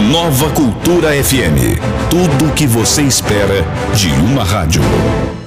Nova Cultura FM. Tudo o que você espera de uma rádio.